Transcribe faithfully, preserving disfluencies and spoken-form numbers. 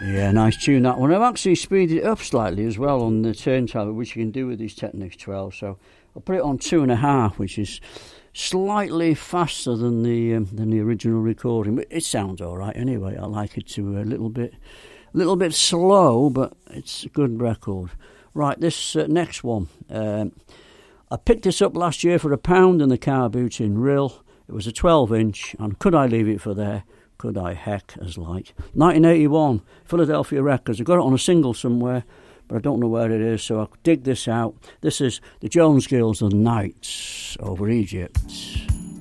Yeah, nice tune that one. I've actually speeded it up slightly as well on the turntable, which you can do with these Technics twelve. So I'll put it on two and a half, which is slightly faster than the um, than the original recording, but it sounds all right anyway. I like it to a little bit, a little bit slow, but it's a good record. Right, this uh, next one. Um, I picked this up last year for a pound in the car boot in Rill. It was a twelve inch, and could I leave it for there? Could I heck as like. nineteen eighty-one, Philadelphia Records. I got it on a single somewhere, but I don't know where it is, so I'll dig this out. This is the Jones Girls and Knights over Egypt.